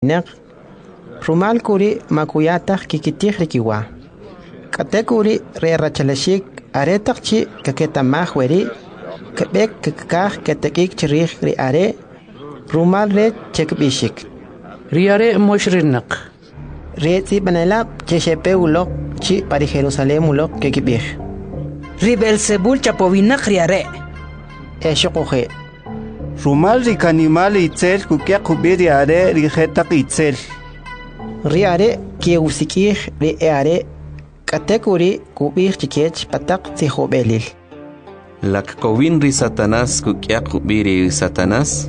Naq rumal kuri makuyataq kikitij rikiwa. Katekuri re rachalashik aretaqchi kaketamaj weri kebek kakaj ketekik chirij ri are rumal re chekbishik. Ri are moshrinaq. Re tsibanelab cheshepe ulok chi pari Jerusalem ulok kekibij. Ri Belzebul chapovinaq ri are. Eshoqoje. Rumal ri kanimal itzel kukiaq kubiri are ri jetaq itzel. Ri are kieusikij ri are katekuri kubij chikech patak tzihobelil. Lakkowin ri Satanás kukiaq kubiri Satanás.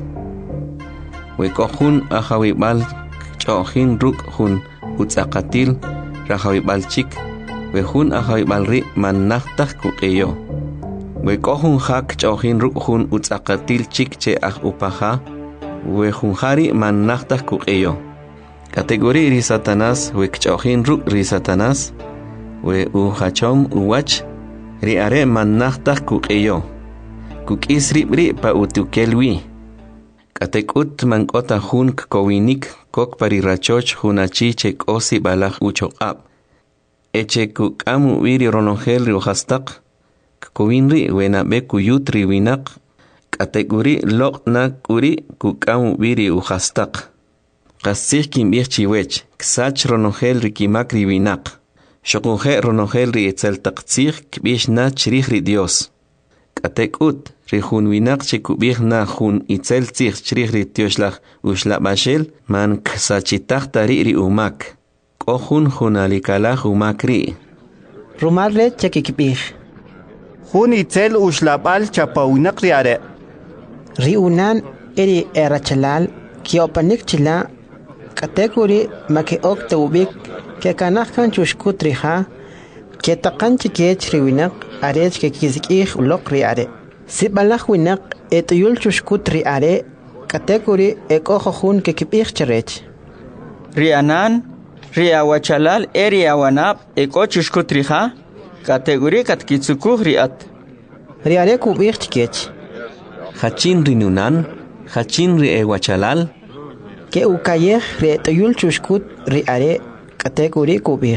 Wekojun ajawibal chojin ruk jun utzaqatil rajawibalchik wejun ajawibalri mannaqtaj kuqeyo. Wekojun hak chojin ruk jun utzaqatil chik che aj upaja wejun hari mannaqtaj kuqeyo. Kategori ri Satanás wekchojin ruk ri Satanás we uhachom uwach ri are mannaqtaj kuqeyo. Kukis ribri pa utukelwi. Katekut mankota jun kowinik kok parirachoch junachi che kosi balaj uchoqab. Eche kukamu wiri ronongel ri uhastaq. Kowinri wenabe kuyutri winak. Kateguri loknak uri kukamu wiri uhastaq. Kasih kimbir chiwech ksach ronongel ri kimak ri winak. Shokunje ronongel ri etzeltaqtzih kbish na chirih ri Dios. Katekut ri jun winak chikubih na jun itzel tzih chirih ri tioshlaj ushlabashel man ksachitaq tari ri umak. Kohun jun alikalaj umak ri. Rumal re chekikbij. Jun itzel ushlabal chapawinak ri are. Ri unan eri erachalal kiopanik chila katekuri makeok teubik ke kanajkan chushkut rija ke taqan chikech ri winak arech ke kizikij ulok ri are. Sibalaj winak etuyul chushkut ri are katekuri ekojojun ke kibij cherech. Ri anan ri awachalal eri awanab eko chushkut rija kategori katkitsukuj ri at. Ri are kubij chikech. Hachin ri nunan, hachin ri ewachalal. Ke ukayej ri etuyul chushkut ri are kategori kubij.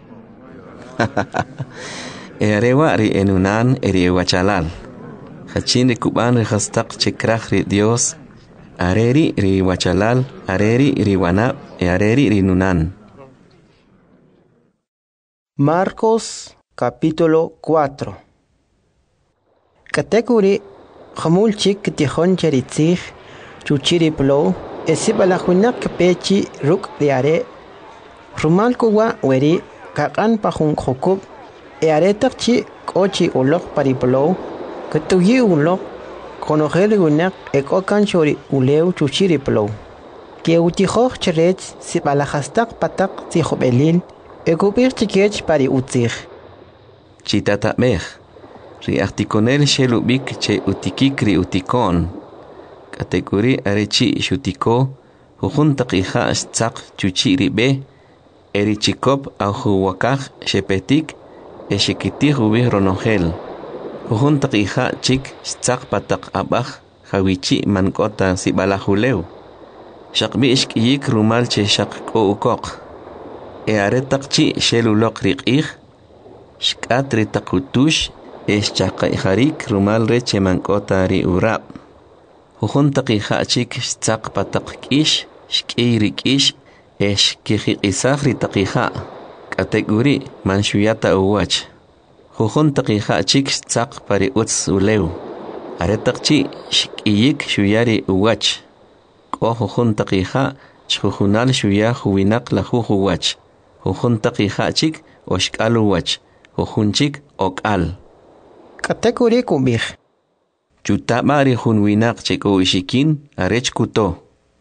Erewa ri enunan eri ewachalal. Hachin ri kuban ri hastaq chikraj ri Dios. Areri ri wachalal, areri ri wanab, areri ri nunan. Marcos capítulo 4. Kategori jamul chik tijón cheritzij chuchiri plo esibalajuinak pechi ruk riare rumal kuwa weri kakan pajun jokub earetak chi kochi ulok pariplo ketuyi ulok konojeri unak ekokan chori uleu chuchiri plo ke utijoj cherech sibalajastak patak tijobelil ekubir chikech pari utzij. Chitatamej. Ri artikonel shelubik che utikik ri utikon. Kategori arechi shutiko hujun taqija stzaq chuchi ribe eri chikop au wakaj shepetik eshikitij ubih ronongel. Hujun taqija chik stzaq patak abaj jawichi mankota sibalajuleu. Shaqbi ishkiyik rumal che shaq ko ukok. Earetak chi shelulok riqij shkat ri taqutush eschaqaijarik rumal reche mankota ri urab. Hujun taqija chik stzaq patak kish shk'i ri kish eshkijiqisaj ri taqija. Kategori manshuyata uwach. Hujun taqija chik stzaq pari utz uleu. Aretak chi shk'iyik shuyari uwach. Ko hujun taqija chjujunal shuya huwinak la jujuwach. Hujun taqija chik oshk'al uwach. Hujun chik ok'al. Kategori kubij. Chutaba ri jun winak cheko ishikin arech kuto.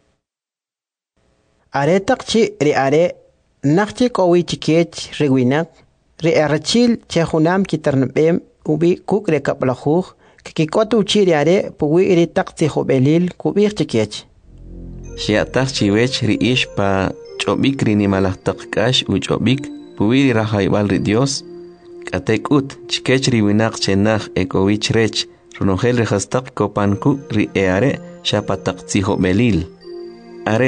Aretak chi ri are nakchi kowi chikech ri winak ri arachil che junam kitarnabem ubi kuk re kaplajuj kikikotu chi ri are puwi ri tak tijobelil kubij chikech. Shiatak chiwech ri ish pa chobik ri nimalajtak kash u chobik puwi ri rajaibal ri Dios. Katekut chikech ri winak chenaj ekowich rech runongel ri hastak kopanku ri eare shapatak tijobelil. Arech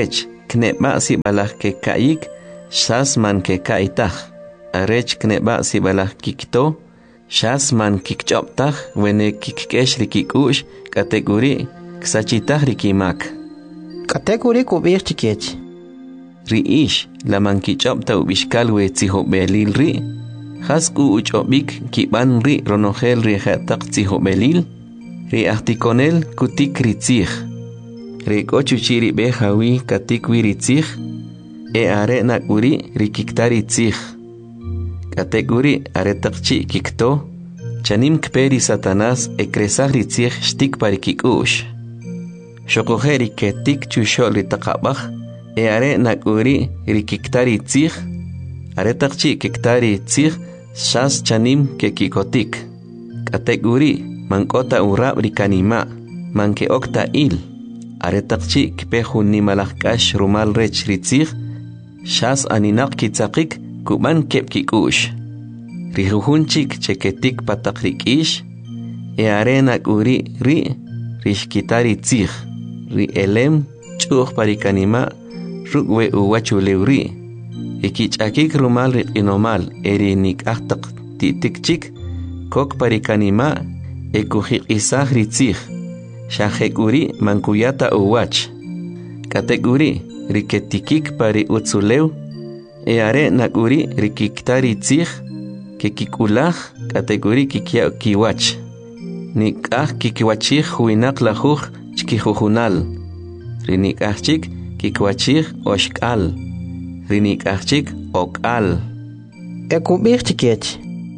kneba si balah ke kaik shas man ke kaitaj arech kneba si balah kikto shas man kikchoptaj wene kikkesh rikikush kategori ksachitaj rikimak kategori kubir chikech riish la man kichopta ubishkal we tzihobelil ri hasku uchobik kiban ri ronogel ri khataq tzihobelil ri artikonel kutik ritzih ri kochuchiri behawi katik wiritzih are nakuri rikiktari tzih kategori aretaqchi kikto chanim kperi satanas ekresah ritzih shtik parikikush shokojeri ketik chushol ritaqabaj are nakuri rikiktari tzih aretaqchi kiktari tzih shas chanim kekikotik kategori mankota urab rikanima manke okta il aretaqchi kpehun nimalajkash rumal rech ritzih shas aninaq kitzaqik kuban kepkikush rihujunchik cheketik patakrikish are nakuri ri rishkitari tzih ri elem chuj parikanima rugwe uwachulewri ikichakik rumal riqinomal erinik ahtaq titikchik kok parikanima ekujiqisaj ritzih shajekuri mankuyata uwach kategori riketikik pari utzulew are nakuri rikiktari tzih kekikulaj kategori kikia kiwach nikaj kikiwachij huinaq lajuj chkijujunal rinikajchik kikwachij oshkal rinikajchik okal ekubir chikech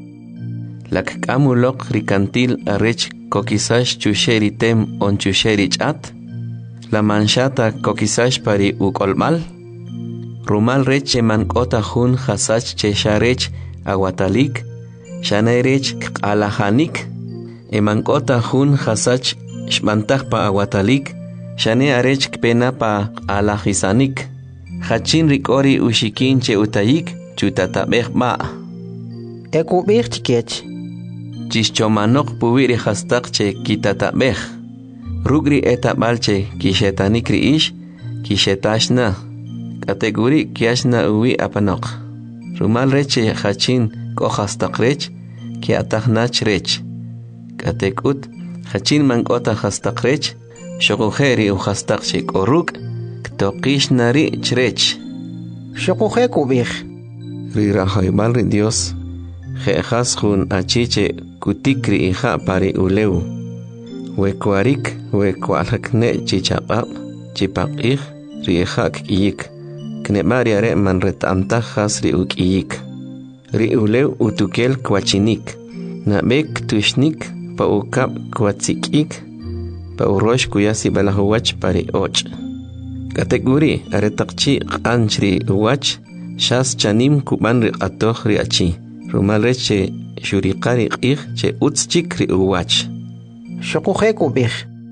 lakk'amuloq rikantil arech kokisash chusheri tem on chusheri ch'at la manchata kokisash pari ukolmal rumal reche mankota jun jasach chesharech aguatalik shanerech qalahanik emankota jun jasach shmantaj pa aguatalik shane arech kpena pa alajisanik hachin rikori ushikin che utayik chutatabej ba ekubir chikech chischomanoq puwiri hastaq che kitatabej rugri etabalche kishetanik riish kishetashna kategori kiashna uwi apanoq rumal reche hachin kohastaq rech kiatajnach rech katekut hachin mankota hastaq rech shokujeri uhastaq che koruk ktoqishnari chrech shokuje kubir rirajaybal ri Dios jejas jun achiche kutikri ija pari uleu wekuarik wekualakne chichapap chipaqij riejak iyik knebariare man retamtajas ri ukiyik ri uleu utukel kwachinik nabek tushnik pa ukap kwatsikik pa urosh kuyasi balahuwach pari och kategori aretaqchi qanchri uwach shas chanim kuban ri qatoj ri achi rumal reche shuriqari q'ij che utzchik ri uwach shokuje kubir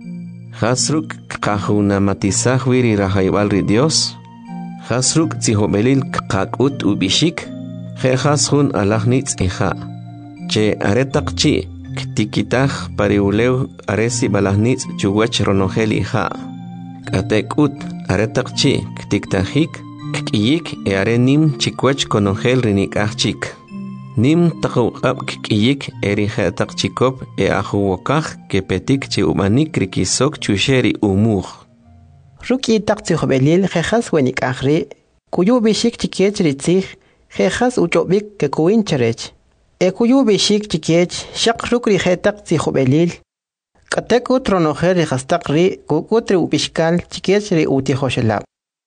hasruk qajunamatizaj wiri rajaybal ri Dios hasruk tzihobelil qaqut ubishik jejas jun alajnitz ija che aretaqchi ktikitaj pariuleu aresi balajnitz chuwach ronogel ija katekut aretaqchi ktiktajik k'iyik are nim chikwach konogel rinikajchik nim taqawqab k'iyik eri jetaqchikop ajuwokaj kepetik chi umanik rikisok chusheri umuj ruki taqtzihobelil jejas wenikajri kuyu bishik chikech ritzij jejas uchobik kekuin cherech kuyu bishik chikech shaq rukri jetaqtzihobelil katekut ronogel rihastaqri kukutri ubishkal chikech ri utijoshelab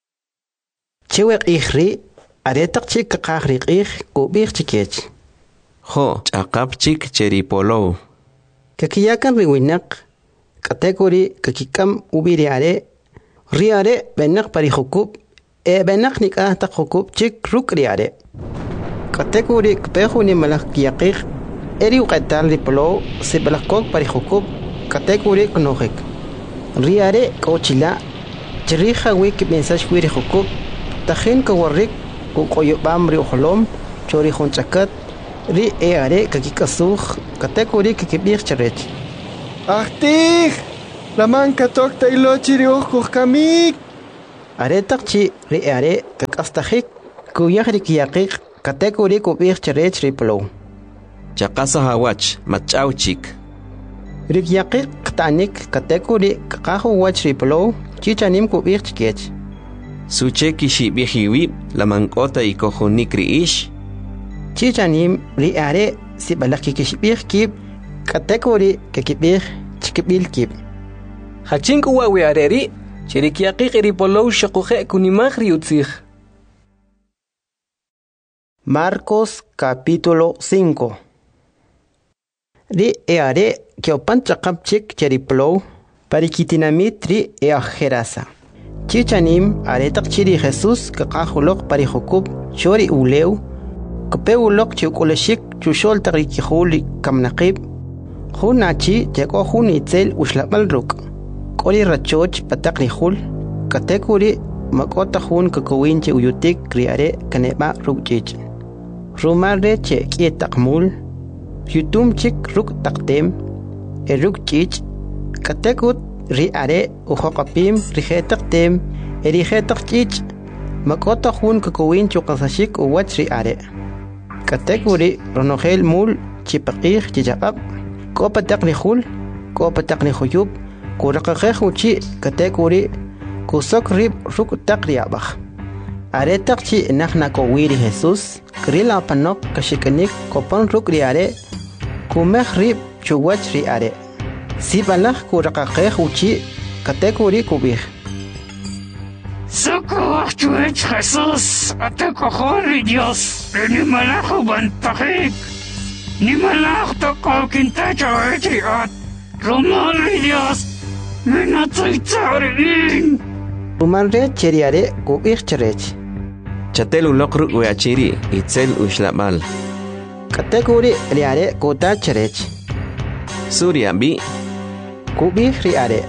chiweq ijri aretaq chik qaqri qij kubir chikech jo ch'aqap chik cheripolow kakiyakan riwinaq kategori kakikam ubiriare riare benaq parijukub benaq nik'aj taq jukub chik rukriare kategori kpejuni malaj kiyaqij eri uqetal ripolow sibalajkok parijukub kategori knojik riare k'ochila chirija wi kib'insax wiri jukub tajin kawarrik kuqoyobam ri ujolom chori jonchakat ri are kakikasuj kategori kikib'ij charech Ahtij, la manca tokta ilochi ri ojkuj kamik. Aretak chi ri are kakastajik kuyahri kiyakik katekuri kubik cherech riplo. Chaqasa hawach machauchik. Rikyakik ktanik katekuri kakahu wach riplo chichanim kubik chikech. Sucheki shibihiwib la mankota ikojunik riish. Chichanim ri are sibalaki kishbik kib katekuri kekibik chikibil kib. Hachinku wawi areri, chirikiaqiq iripolow shaquje kunimagri utzig. Marcos capítulo 5. Ri eare kiopan chakapchik cheriplow parikitinamit ri eajerasa. Chichanim aretak chiri Jesús kakajulok parijokub chori uleu kapeulok chiukuleshik chushol tarikihuli kamnaqib hunachi teko hun itzel ushlabal ruk koli rachoch patakrijul katekuri makota hun kakowinche uyutik kriare kaneba rukchich rumare che kietakmul yutum chik ruk taktem eruk chich katekut ri are uhokapim rihetaktem erihetak chich makota hun kakowinche kasashik uwach ri are katekuri ronogel mul chipaqih chichaqab kopa takrijul kopa takrijuyub kurakaqejuchi katekuri kusok rib ruk takriabaj aretakchi nahnakowiri Jesús krila panok kashikanik kopan ruk riare kumej rib chuwach riare sibalaj kurakaqejuchi katekuri kubij Socorro, Jesús, atekojori Dios, ni malajo bantajik, ni malajo toko kintacha etriat, romari Dios, minatzaitzarin. Rumanre cheriare kubij cherech. Chatel ulokru uyachiri itzel ushlamal. Katekuri riare kuta cherech. Surya bi Kubij riare.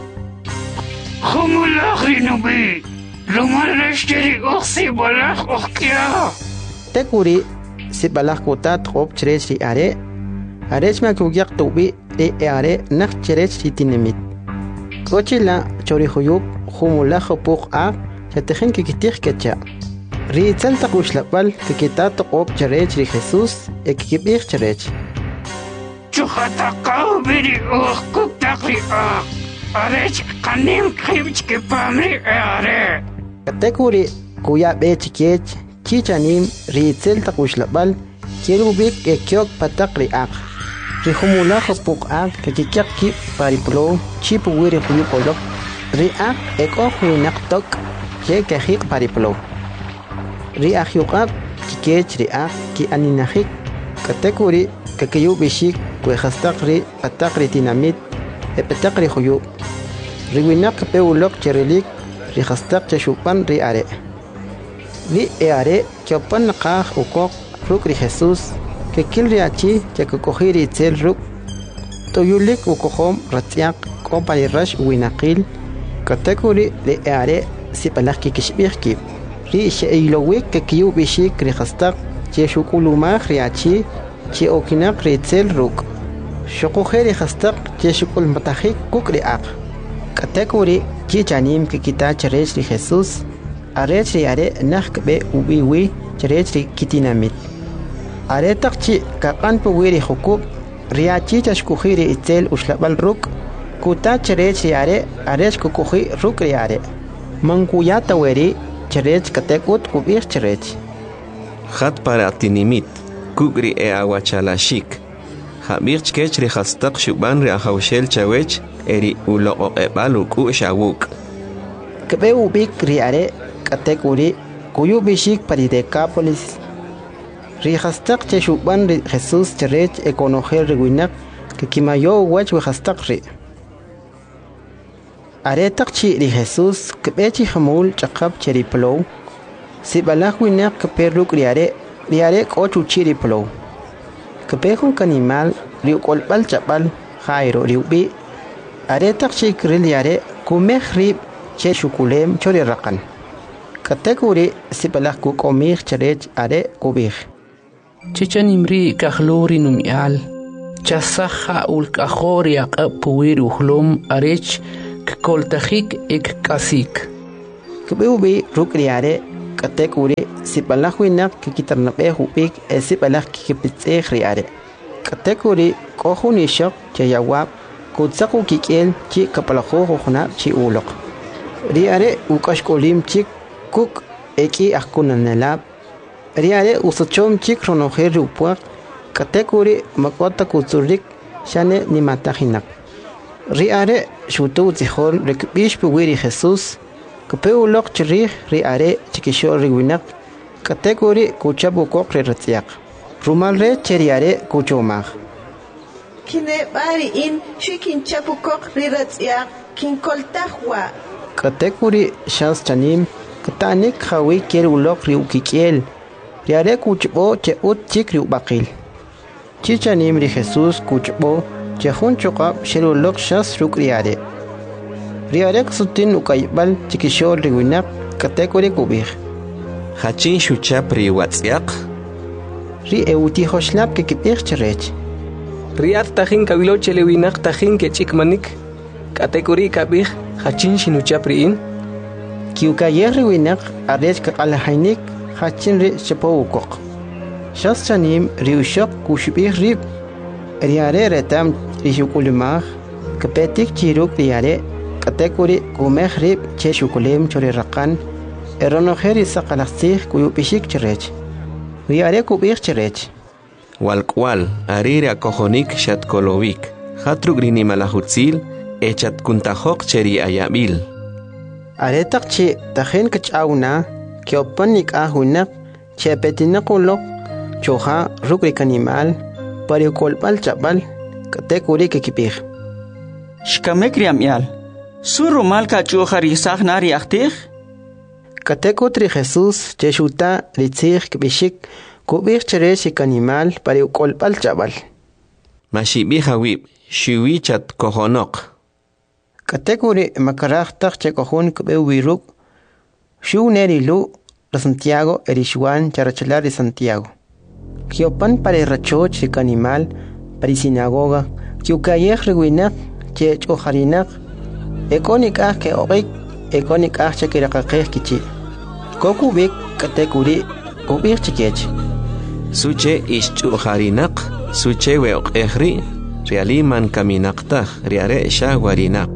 Humulachri nubi. Rumalashiri oxi balach okia. Tekuri sibalaj kutat xob cherech riare. Arechma kugyak tubi riare nak cherech ritinemit. Kochila chorihuyub humulajo puk a chatejen kikitij kecha. Riitzal takushlapal kikitat xob cherech ri Jesús ekikibij cherech. Chuhatakaw biri kuktakri a. Arech kanim kribch kipamri are. Katekuri kuya bechikech chichanim riitzel takushlapal kirubik ekyok patakri ak. Rihumulajo puk ak kikikyak pariplo chipu wiri huyupolok. Ri ak eko huinaktok ke kajik pariplo. Ri ahyukak kikech ri ak ki aninajik. Katekuri kakiyu bishik kuejastakri patakri tinamit epatakri huyup. Riwinak peulok cherilik rihastak cheshupan ri are. Ri eare chopan nakaj ukok ruk ri Jesús kekil riachi chekukojiri itzel ruk toyulik ukohom ratziak kompari rash winakil katekuri ri eare sipalak kikishbirki ri sheilowik kekiyu bishik rihastak cheshukulumaj riachi che okinak ri itzel ruk shokojeri hastak cheshukul matajik kuk ri ak katekuri chichanim kikita cherech ri Jesús arech ri are nakbe ubiwi cherech ri kitinamit aretak chi kapan puwiri hukub riachi chashkujiri itzel ushlabal ruk kuta cherech ri are arech kukuji ruk ri are mankuyata weri cherech katekut kubir cherech Hat para tinimit kugri awachalashik. Habirch kech ri hastak shuban ri ahawshel chawech eri ulo ebalu ku shawuk. Kebe ubik ri are katekuri kuyu bishik pari Decápolis. Ri hastak che shuban ri Jesús cherech ekonojel riguinak que kimayo wach we hastak ri. Are takchi ri Jesús kebe chi hamul chakab cheri plow. Si balak winak kepe ruk ri are kochu chiri plow. Kepehun kanimal riu kolpal chapal jairo riubi aretak chikril yare kumeh rib che shukulem chori rakan katekuri sipalak ku komih cherech are kubih Chichanimri kahlori numial chasaja ulkahori aqpuir uhlum arech koltajik ek kasik kbeubi rukriare katekuri sipalahwinak kikitarnabe hubik esipalah kikipitse riare katekuri kohuni shok chayawab kutsaku kikel chi kapalaho hona chi ulok riare ukashkolim chik kuk eki akunanelab riare usochom chik ronoher rupuak katekuri makota kutsurik shane nimatahinak riare shutu zihol rekbish puwiri Jesus kapeulok chirih riare chikishol riwinak katekuri kuchabu kokre ratsiak rumalre cheriare kuchomag kine bari in shikin chapu kok riratsiak kin koltahwa katekuri shans chanim katanik khawi kerulok riukikiel riare kuchbo che ut chikri bakil chichanim ri Jesus kuchbo che hun chokap sherulok shas rukriare riare ksutin ukaybal chikishol riwinak katekuri kubih hachin shuchap ri watsiak ri euti hoshlap ke kipich cherech riat tajin kabilo chelewinak tajin ke chikmanik katekuri kabih hachin shinuchapriin kiukayer riwinak arech kakalahainik hachin ri chapowukok shas chanim riushok kushbih rib riare retam rishukulimag kapetik chiruk riare katekuri kumeh rib cheshukulim chorirakan eronoheri saqalaxsih kuyupishik cherech riare kubih cherech walkwal arire akojonik shatkolovik hatruk rinimalahutzil echat kuntajok cheri ayabil aretak chi tajen kachawna kiopanik ahunak chepetinakulok choha rukrik animal parikolpal chapal katekuri kikipih shkamekriam yal suru malka chuha risah nari ahtih katekutri Jesus cheshuta ritzih kibishik kubih chereshik animal parikolpal chapal mashibi hawib shiwi chat kohonok katekuri makarajtak chekohun kubewiruk shu nerilu Santiago erishwan charachalar de Santiago kiopan pare rachoch rik animal pari sinagoga kiukayeh rewinak che chojarinak ekonik ke orik ekonik che kirakakeh kichi kokubik katekuri kubik chikech suche ishchujarinak suche weoqehri rialiman kaminaqtaj riare shawarinak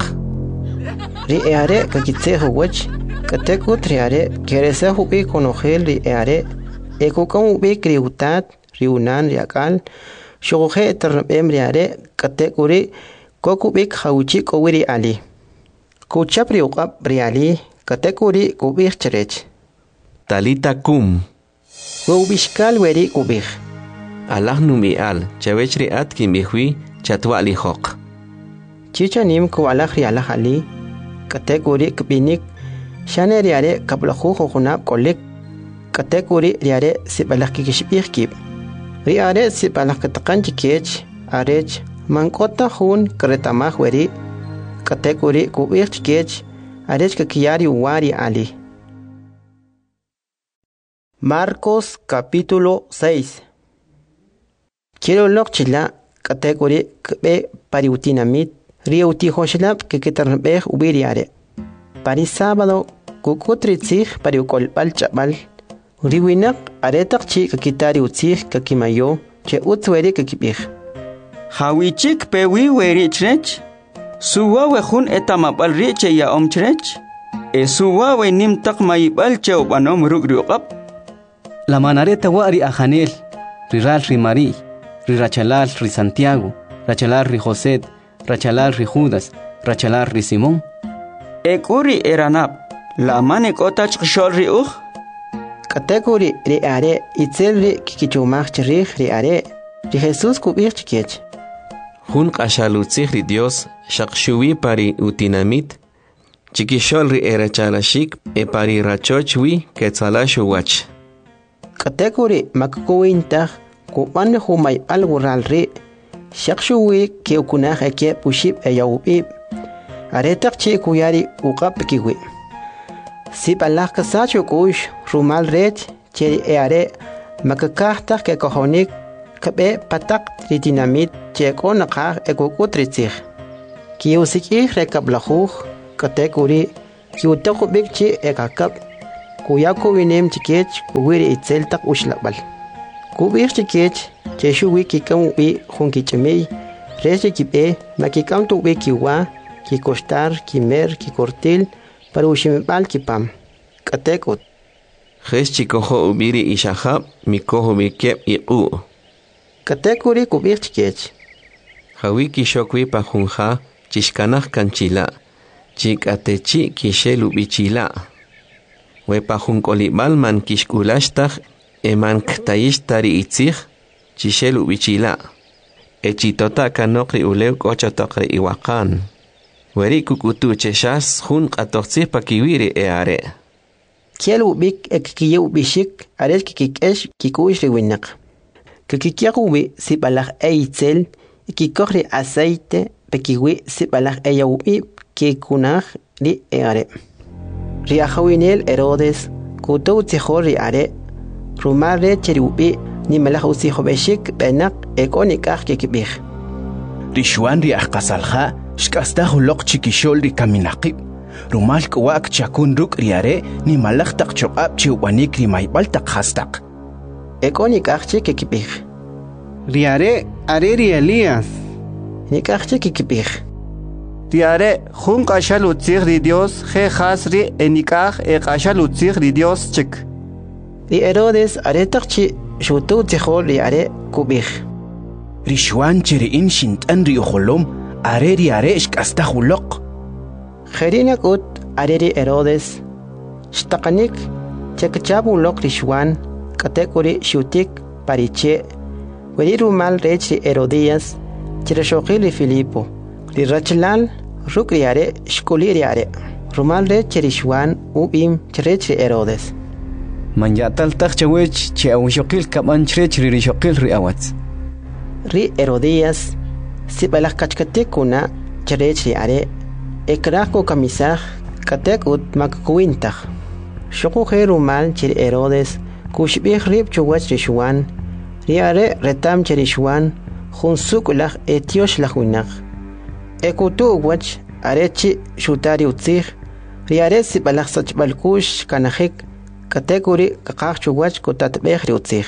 riare kakitsejo wach katekut riare kerese hubi konogel riare ekokam ubi kriutat riunan riakal shoge ternabem riare katekuri kokubik hauchi kowiri ali kuchapri uqab riali katekuri kubik cherech talita kum ubishkal weri kubik Allah numi al chawechri atkin bihui chatwali hok chichanim ko alakh riala ali katekuri kbinik shane riare kablahu khunab kolik katekuri riare sibalak kishbihkib riare sibalak taqanchikech arech mankota hun kretamah weri katekuri kubihkech arech kakiyari wari ali Marcos capítulo 6 Quiero lokchila katekuri kbe pariutinamit riuti hoshlap que ketarnbeh ubiriare Pari sábado kukutritzih pariukolpal chapal riwinak aretak chi kakitari utzih kakimayo che utzweri kakibih hawichik pewi weri chrech suwa wehun etamapal riche ya omchrech suwa we nimtak mayibal che obanom rugriuqap la manareta wari ajanel riral rimari rirachalal ri Santiago rachalal ri José rachalal ri Judas rachalal ri Simón ekuri eranap la mane kotach kshol riuh katekuri riare itzel ri kikichumach cherih riare ri Jesus kubih chikech hun qashalutzih ri Dios shaqshuwi pari utinamit chikishol ri erachalashik pari rachochwi ketsalashu wach katekuri makkuwintah kupan humay algural ri shaqshuwi keukunah eke pushib eyawbib aretak chi kuyari uqap kiwi sipalah kasacho kush rumal rech cheri eare makakahta ke kohonik kabe patak ritinamit che konaqah ekukutritzih kiusikih rekablahuh katekuri kiutako bikchi ekakap kuyako winem chikech kuwiri itzel tak ushlabal kubir chikech cheshu wiki kamubi junkichemei reche kipe makikam tu wiki wa ki costar kimer ki cortil para ushimibal kipam katekut jes chikojo ubiri ishahab mikojo bikep iqu katekuri kubir chikech hawiki shokwi pa junja chishkanaj kanchila chikatechi kishelu bichila wepa junkolibal man kishkulashtaj eman ktayishtari itzij chishelu bichila echitota kanokri ulew kochotokri iwakan weri kukutu cheshas jun qatoqtzij pa kiwiri eare kielu bik ekikiyew bishik ares kikikesh kikuish riwinak kikikiyawi sibalaj eitzel kikokri aceite pekiwi sibalaj eyawbi kikunaj ri eare riajawinel Herodes kutow tzijor ri are rumare cheriubi ni malaj usijo beshik benak ekonikaj kikibij rishwan ri ajqasalja shk'astaj uloq chikixol ri kaminaqib rumal k'uwa'k chakun ruk' ri are ni malaj taq choq'ab' chi ub'anik ri mayb'al taq jastaq ekonikaj chi kikibij ri are ri Elías nikaj chi kikibij ri are jun q'axal utzij ri Dios je jas ri enikaj q'axal utzij ri Dios chik ri Herodes are taq chi xutuw tzijol ri are kubij rishwan chiri'in xint'an ri ujolom are ri are xk'astaj uloq Jerinak ut are ri Herodes xtaqanik chekchab uloq rishwan katekuri xutik pariche weri rumal rech ri Herodías chireshoqil ri Filipo ri rachlal ruk ri are xkuli ri are rumal rech rishwan ubim chirech ri Herodes man yatal taq chawech che awshoqil kaban chrech ri rishoqil ri awatz ri Herodías sibalaj kachkatikuna chirech ri are ekrako kamisaj katek ut makkuintaj shoquje rumal chir Herodes kushbij rib chuwach rishwan ri are retam chirishwan jun sukulaj etiosh lajwinaq ekutu wach arechi shutari utzij ri are sibalaj sachbalkush kanajik katekuri kaqaj chuwach kutatbej ri utzij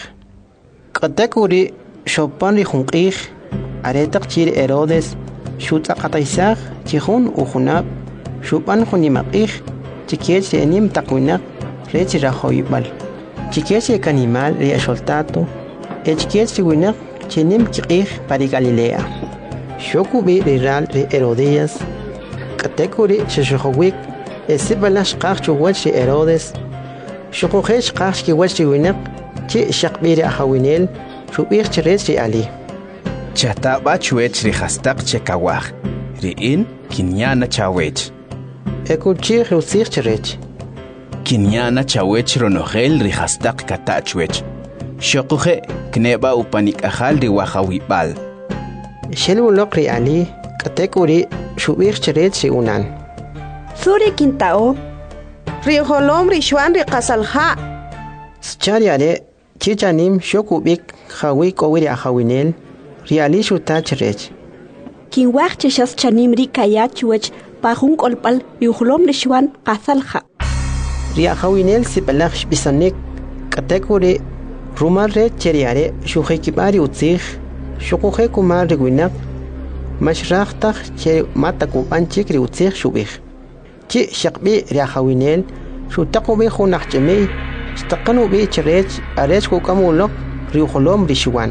katekuri shopan ri junqij aretaq chir Herodes shutaqataysaj chijun ujunab shupan junimaqij chikech ri enim taqwinaq rech rajoybal chikech ri kanimal ri axoltato echikech ri winaq chinim kiqij pari Galilea shokubi ri ral ri Herodías katekuri sheshojowik esibalash qaj chuwach ri Herodes shoqojesh qaj kiwach ri winaq chi shaqbi ri ajawinel shubij chirech ri ali chataba chuech ri jastaq chekawaj ri'in kinyana chawech ekuchi rusij chirech kinyana chawech ronojel ri jastaq kata chuech shoquje kneba upanik ajal ri wajawibal shelwuloq ri ali katekuri shubij chirech ri unan Suri kintao ri holom ri shwan ri qasalja schari ale chichanim shokubik jawi kowiri ajawinel ri ali shuta chirech kinwaj cheshas chanim ri kayachuech pajun kolpal yuhlom rishwan qasalja ri ajawinel sibalaj bisanik katekuri rumal re cheriare shujekibari utzij shukuje kumar ri winaq mashrajtaj che matakuban chik ri utzij shubij chi shaqbi ri ajawinel shutaqobi junaj chemey staqanu bi chirech arech kukamuloq ri uholom ri shwan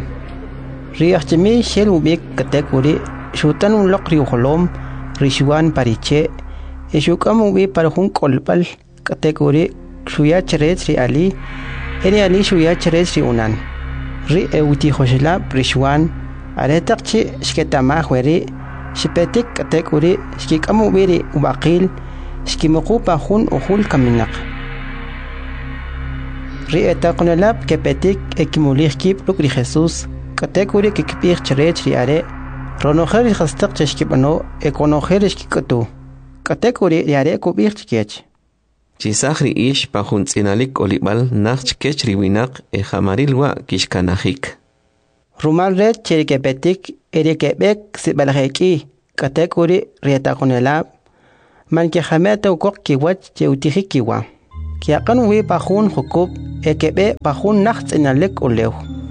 ri ajchemey shel ubik katekuri shutan uloq ri uholom ri shwan pariche eshukamu bi parjun kolpal katekuri shuya chirech ri ali eri ali shuya chirech ri unan ri euti joshlab ri shwan aretaqchi shketamaj weri shipetik katekuri shkikamu bi ri ubaqil shkimuqupa jun ujul kaminaq ri etaqnelab kepetik ekimulij kib ruk ri Jesús katekuri kikpij chirech ri are ronojer ri jastaq cheshkibano ekonojer shkikutu katekuri ri are kubij chkech chisaj ri ish pa jun tz'inalik olibal naj chkech ri winaq jamarilwa kixkanajik rumal re cheri kepetik eri kebek sibalajeki katekuri ri etaqnelab man que jameta ukok kiwach che utihikiwa. Kiakan wi pahun hukub ekebe pahun nachts enalek ulew.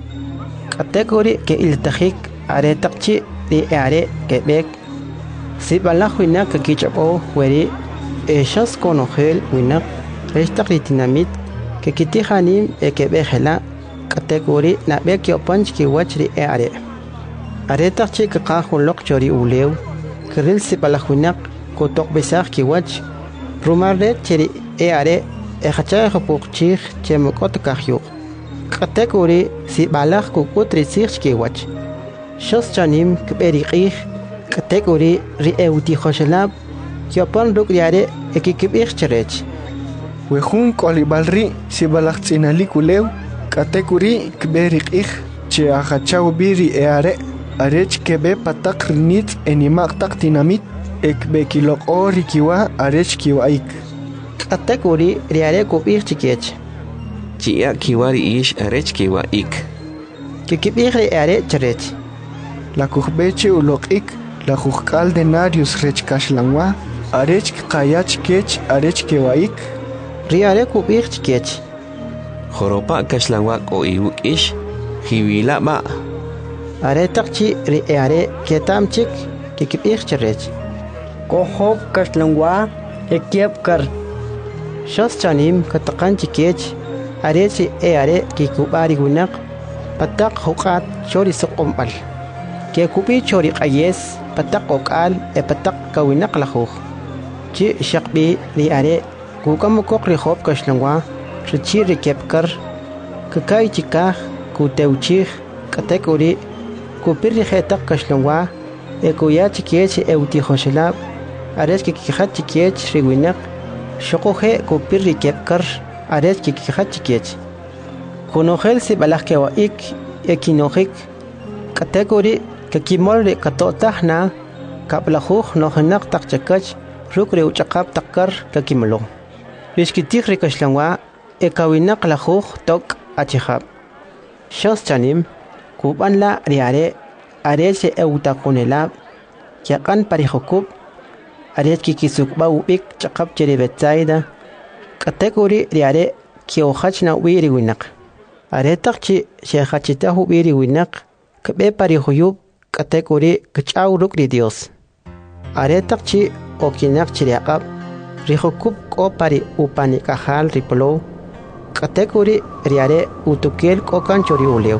Kategori ke iltahik are takchi di are kebek. Si balah winak kichabo weri eshas konogel winak restak ritinamit ke kitihanim ekebe hela kategori na bek yopanch kiwach ri are. Are takchi kakahulok chori ulew. Kiril si balah winak kotok besar kiwach rumarre cheri are echachay hapukchich chemokot kahyuk. Kategori si balach kukutri sich kiwach. Shos chanim kberiqih kategori ri euti khoshalab yopan rukriare ekikibich cherech. Wehun kolibalri si balach tsinali kulew kategori kberiqih che achachaw biri eare arech kebe patak rinit enimak tak dinamit ekbe kilok ori kiwa arech kiwaik. Kategori riare kubich chikech. Chia kiwari ish arech kiwa ik. Kikibich riare cherech. La kuhbeche ulok ik la kuhkal denarius rech kashlangwa arech kayach kech arech kiwaik. Riare kubich chikech. Joropa kashlangwa o iwuk ish hiwila ba. Are takchi riare ketam chik kikibich cherech. Kohop kashlangwa ekiep kar. Shos chanim katakan chikech areci are kikubari gunak patak hukat chori sukumbal. Kekubi chori qayes patak okal patak kawinak lahuk. Chi shakbi li are kukamukok rihop kashlangwa richi rikepkar kakay chikah kuteuchih kategori kupiri hetak kashlangwa kuya chikech euti hoshelab ares kikhat chikech riwinak shokohe kupiri kepkar ares kikhat chikech konogel si balake wa ik ekinogik kategori kakimol re katotahna kaplahuh nohnak takchakach rukre uchaqap takkar kakimlo riskitik rikashlangwa ekawinak lahuh tok achihab shos chanim kubanla riare ares eutakonelab yakan parihokub ares kikisukba ubik chaqap cheribetsaida kategori riare kiohachna wiri winak are takchi shehachitahu wiri winak kbe parihuyub kategori kchaw rukri dios are takchi okinak chiriaqab rihokub ko pari upani kahal riplo kategori riare utukel kokan chori ulew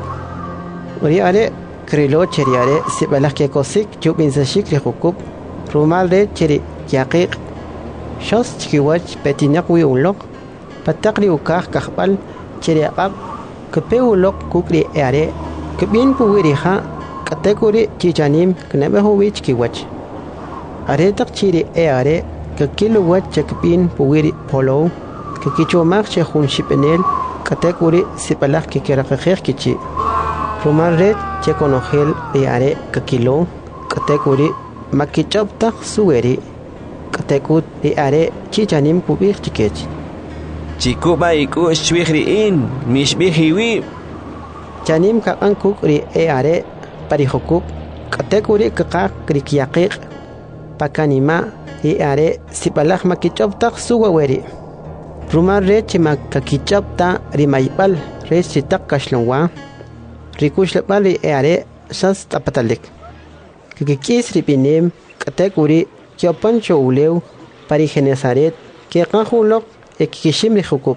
riare krilo cheriare sibalake kosik jubinsashik rihokub rumal re cheri yaqiq shos chikiwach petinak wi ulok patakri ukah kahbal cheriaqab kpe ulok kukri are kbin puwiriha kategori chichanim knabehu wich kiwach are tak chiri are kakilo wach chakpin puwiri polo kakichomak chehun shipenel kategori sipalak kikirakakher kichi rumal red chekonogel are kakilo kategori makichoptak suweri katekut are chichanim kubich chikech chikuba iku shwihriin mishbihiwi chanim kakan kukri are parihokub kategori kakak krikiaqiq pakanima are sipalak makichoptak suweri rumar re chimak kakichopta rimaybal re chitak kashlongwa rikushlapal are sas tapatalik kikis ripinim kategori kyopancho ulew parigenesaret keqahulok ekishim rihukub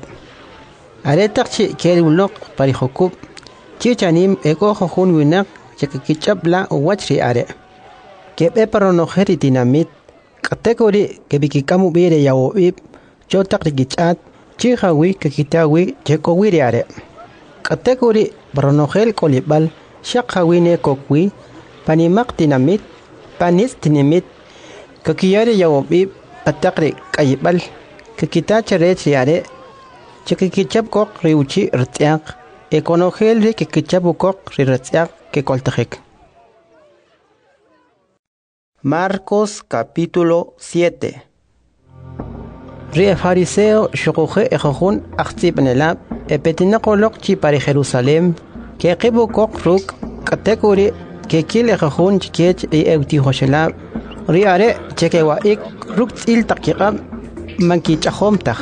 are takchi kerulok parihukub chichanim ekohun winak chakakichapla wachri are kebe paronojeri dinamit kategori kebikikamu bire yawib chotak rigichat chihawi kakitawi chekowiri are kategori paronojel kolibal shakhawine kokwi panimak dinamit panis dinamit kakiyari yawib patakri kayibal kakitacha rechiare chakakichap kok riuchi rtiaq ekonogel ri kakichapu kok rtiaq que coltajek. Marcos capítulo 7. Rie fariseo shokoje ejojun achtibenelab epetinaqolok chi para Jerusalem que qibu kok ruk kategori que kil ejojun chikech e euti hoshelab riare chekewaik ruktil takiqab mankichahomtaj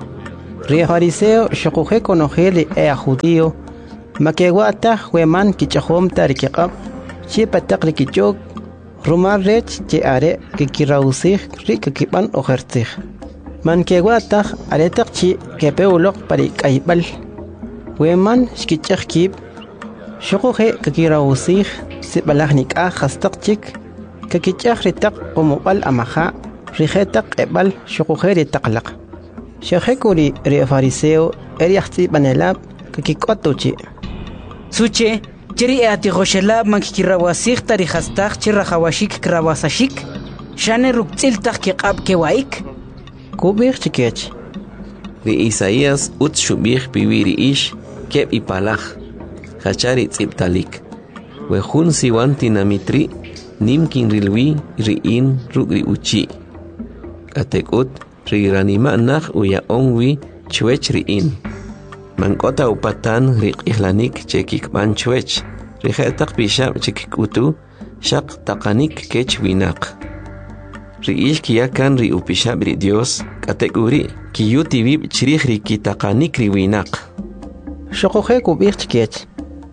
ri fariseo shokuje konojeli judío makewata hueman kichahomta rikiqab chipatak rikichok rumar rech che are kikirausij rikakiban ojertij mankewata aretak chi kepeulok parikaibal hueman shkichakib shokuje kikirausij sibalahnik hastakchik kakichak ritak umubal amaja rijetak ebal shokuje ritaklaq shekuri ri fariseo eriachti banelab kakikotuchi suche chiri ati goshelab mankirawasig tari hastak chirahawashik krawasashik shane ruktiltak kiqab kewaik kubir chikech ri Isaías utshubih bibiri ish keb ipalaj hachari tziptalik wejun siwan tinamitri nimkin rilwi riin rugri uchi katekut riranima nach uya onwi chwech riin mankota upatan riqihlanik chekikban chwech rijetak bishab chekikutu shaq taqanik kech winaq riish kiyakan ri upishab ri Dios kategori kiyuti bib chrij rikitaqanik ri winaq shokuje kubir chikech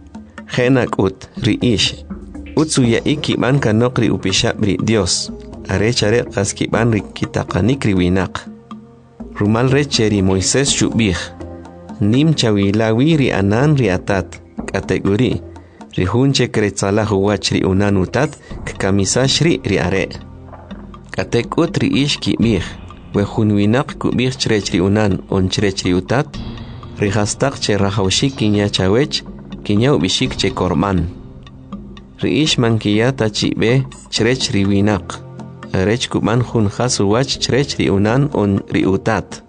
Genakut riish utsuya ikiban kanok ri upishab ri Dios arechare qaskiban rikitaqanik ri winaq rumal recheri Moisés shubih nim chawilawi ri anan ri atat kategori ri hunche kretzala huwach ri unan utat kamisash ri are katekut ri ish kibih we hun winaq kubih chrech ri unan on chrech ri utat ri hastak che rahawshik kinya chawech kinya ubishik che korban ri ish mankiyata chibe chrech ri winaq rech kuban hun khasu wach chrech ri unan on ri utat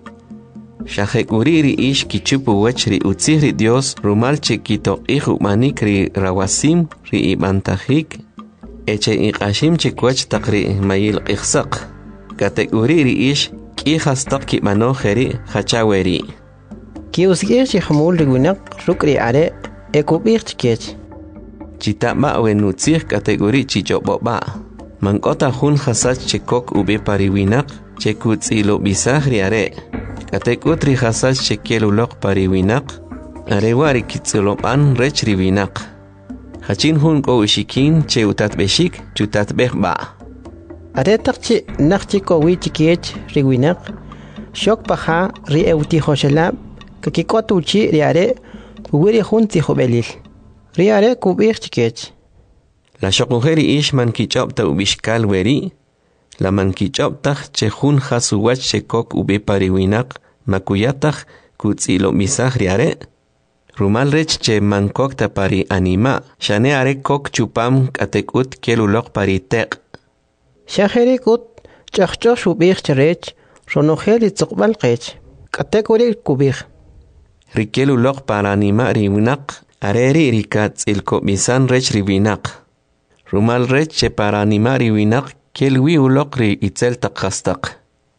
shahekuri ri ish kichupu wach ri utzih ri Dios rumal chekito ihu manik ri rawasim ri ibantajik eche iqashim chekwach taqri mayil qihsaq kategori ri ish ki khastaq ki mano kheri khachaweri ki usgir chi khmul ri winaq rukri are ekubir chikech chitama wenutzih kategori chichoboba mankota hun khasach chekok ube pari winaq chekutzilo bisah ri are katekut ri khasach chekelulok pari winaq are wari kitzuloban rech ri winaq hachin hun ko ushikin che utat beshik chutat behba are takchi nakchi ko wi chikech ri winaq shok paha ri euti khoshelab kakikotuchi ri are wiri hun ti khobelil ri are kubir chikech la shokujeri ish man kichopta ubishkal weri la man kichoptaj che hun khasuwach chekok ube pari winaq makuyataj kutzilo misaj ri are rumal rech che mankokta pari anima shane are kok chupam katekut kelulok pari teq shaheri kut chachcho shubir chrech ronojeli tsuqbal qech katekuri kubir rikelulok para anima ri winaq areri rikatzilko bisan rech ri winaq rumal rech che para anima ri winaq kelwi ulok ri itzel taqastaq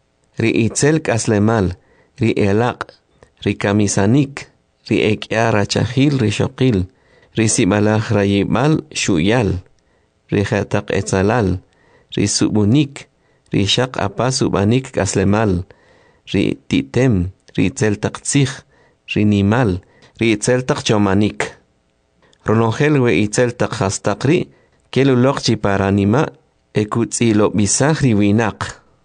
ri itzel kaslemal ri elaq ri kamisanik ri ekya rachahil ri shoqil ri sibalaj rayibal shuyal ri khataq etzalal ri subunik ri shaq apa subanik kaslemal ri titem ri itzel taqtzij ri nimal ri itzel taqchomanik ronojel we itzel taqastaqri kelulok chi para anima ekutzilo bisaj ri winaq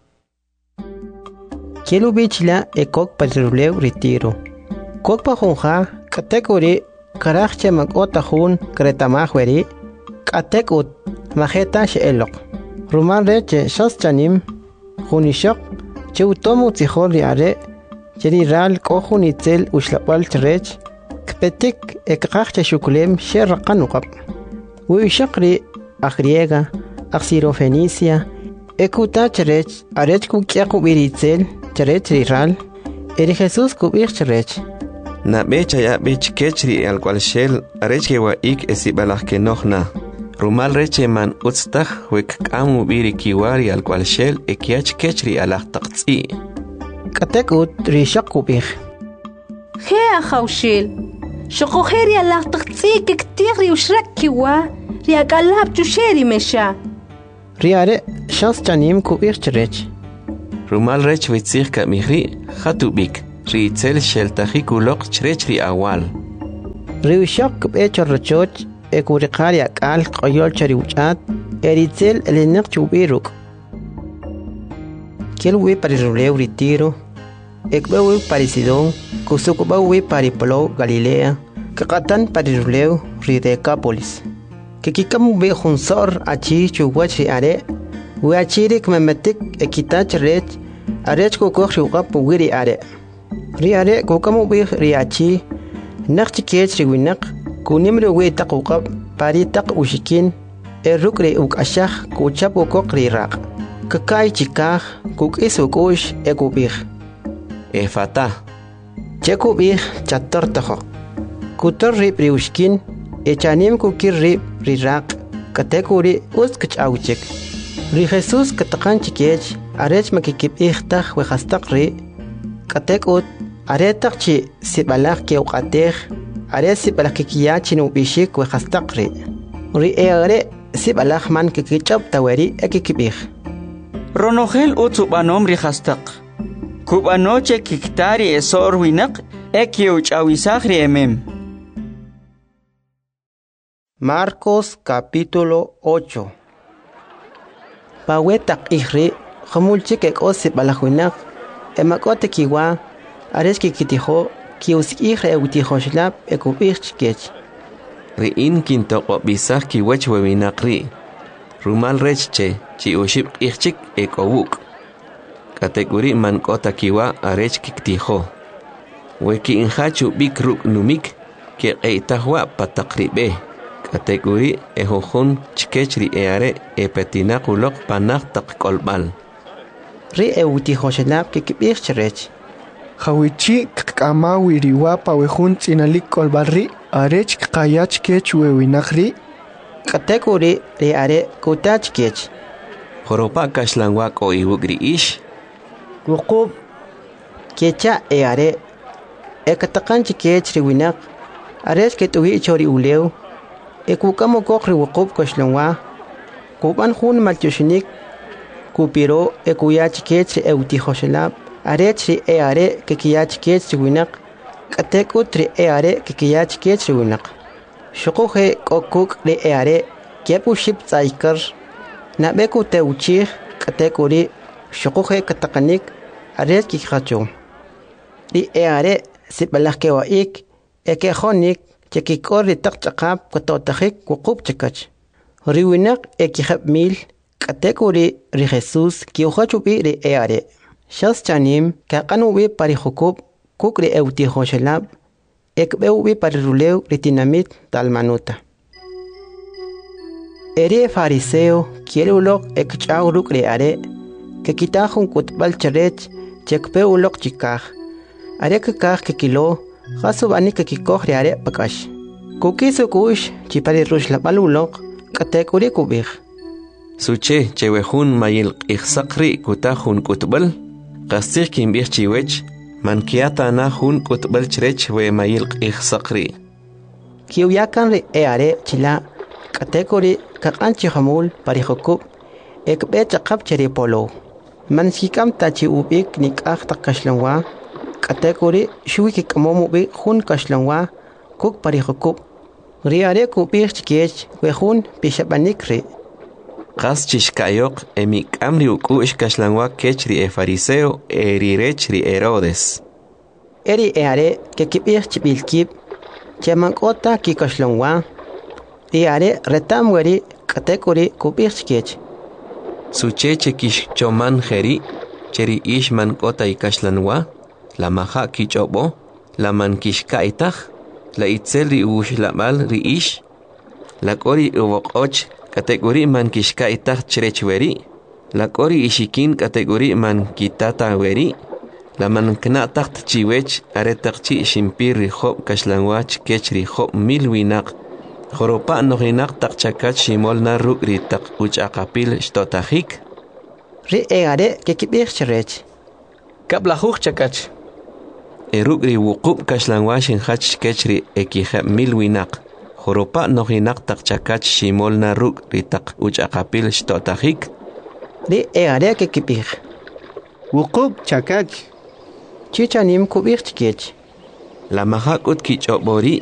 kelu bichla ekok patruleu retiro kok pa jonja kategori karachche makota hun kretamajweri katekut majeta shelok ruman reche shas chanim junishok cheutomu tijol riare cheri ral kohun itzel ushlapal trech kpetik ekqachche shuklem sherqanuqab wishaqri agriega axirofenicia ekuta trech arech kukyaqu biritzel trech ral eri Jesus kubir trech na becha ya bech kechri al cual shel arech wa ik esibalaj ke nohna rumal reche man utstaj wek kamu biri kiwari al cual shel ekiach kechri alaj taqtsi katekut rishaq kubir خيا خوشيل شقو خيري الله تقصيك كتير وشرك كوا ريا قلاب تشيري مشا riare shas chanim kubir cherech. Rumal rech vitzir ka mihri khatubik. Ritzel sheltahi kulok cherech ri awal. Riwishak kube chorrochoch ekurikari akal qoyol chariwchat eritzel elinek chubiruk. Kielwi pariruleu ritiro. Ekbewi parisidon kusukubawi paripolo Galilea. Kakatan pariruleu ri Decápolis. Kikikamu be junsor achi chuwach ri are. Uachiri kmemetik ekitach rech. Arech kukok riwqap wiri are. Ri are kukamu be ri achi. Nakchi kech ri winak. Kunimri we takukap pari tak ushikin. Eruk ri ukashach kuchap ukok ri rak. Kakay chikah kuk isukush ekubih. Efata. Chekubih chator taho. Kutor rip riushkin. Echanim kukir rip rirak. Katekuri uskach auchik. Ri Jesus katakan chikech. Arech makikip ihtach wehastak ri. Katekut. Aretak chi sibalak keukatech. Are sibalak kikiyachin ubishik wehastak ri. Ri eare sibalak man kikichap taweri ekikibih. Ronogel utsubanom rihastak. Kubanoche kiktari esor winak ekiuch awisagri emem. Marcos capítulo 8. Pawetak ihri khamulchik ek osip balahuinak emakote kiwa areski kitiho kius ihre eutiho shlap ekubirchkech. Riin kintoko bisah kiwech wewinakri. Rumal rechche chi uship ihchik ekowuk. Kategori man kota kiwa arech kiktiho. Weki inhachu bikruk numik ke eitahwa patakribe. Kategori ehohun chkechri eare epetinakulok panak tak kolbal. Ri eutiho shlap kikibirchrech. Hawichi kama wiriwa pawehun tinalik kolbalri arech kayach kech wewinakri. Kategori ri are kutach kech. Horopa kashlangwak o iwugri ish. Wukub kecha eare ekatakan chikech riwinak arech ketuwi chori uleu ekukamo kokri wukub kashlangwa kuban hun malchushinik kupiro ekuya chikech eutihoshelab arech ri eare kekiya chikech riwinak katekut ri eare kekiya chikech riwinak shukuhe kokuk ri eare kepu ship tsaikar nabeku teuchih katekuri shukuhe katakanik arech kikhacho. Ri eare sibalak kewaik ekehonik chekikor ri takchakap katotahik wukub chakach. Riwinak ekihab mil katekuri ri Jesus kiuhachubi ri eare. Shas chanim kakanubi pari hukub kuk ri eutihoshelab ekbeubi pari ruleu ri tinamit talmanuta. Eri fariseo kielulok ekchauruk ri are que quitahun kutbal charech chekpe ulok chikaj. Are kikaj kikilo, jasubani kikikoh are pakash. Kukisu kush chipari rush la balulok, katekuri kubih. Suche chewehun mayil ihsakri kutahun kutbal, kastir kimbih chiwech, mankiata na hun kutbal chrech we mayil ihsakri. Kiuyakan ri eare chila, katekuri kakanchi hamul parihokub, ekbe chakap cheri polo. Man hikam tachi ubik nikah tak kashlangwa kategori shui kikamomu bi hun kashlangwa kuk parihokub riare kubir chkech we hun pishabanikri qas chishkayok emik amri ukush kashlangwa kechri e fariseo erirechri Herodes eri eare ke kibir chibilkib chemankota ki kashlangwa riare retamweri kategori kubir chkech Suche chekish choman jeri, cheri ishman kota ikashlanwa, la maha kichobo, la man kishkaitach, la itzel ri ush la bal ri ish, la kori uvokoch, kategori man kishkaitach cherechweri, la kori ishikin kategori man kitata weri, la man knatach chiwech, aretachchi shimpir ri hop kashlanwach kech ri hop milwinak, Joropa nohinak tak chakat shimol na ruk ri tak uchakapil shtotahik. Ri eare kekibir cherech. Kablahuk chakach. Eruk ri wukub kashlangwashin hach kechri ekihab milwinak. Joropa nohinak tak chakat shimol na ruk ri tak uchakapil shtotahik. ri eare que kipig. Wuqub chakach. Chichanim kubig chikech. La mahakut kichobori.